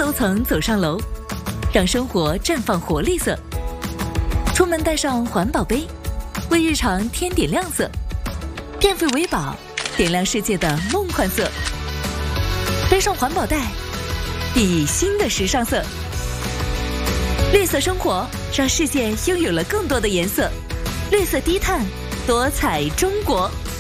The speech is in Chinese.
楼层走上楼，让生活绽放活力色。出门带上环保杯，为日常添点亮色。变废为宝，点亮世界的梦幻色。背上环保袋，熠熠新的时尚色。绿色生活，让世界拥有了更多的颜色。绿色低碳，多彩中国。